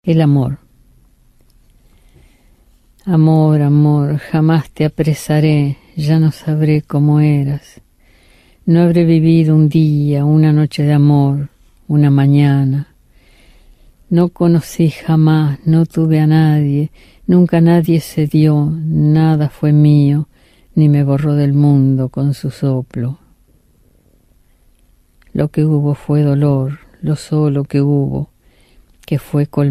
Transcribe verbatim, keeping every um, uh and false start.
El amor. Amor, amor, jamás te apresaré, ya no sabré cómo eras. No habré vivido un día, una noche de amor, una mañana. No conocí jamás, no tuve a nadie, nunca nadie se dio, nada fue mío, ni me borró del mundo con su soplo. Lo que hubo fue dolor, lo solo que hubo, que fue colmar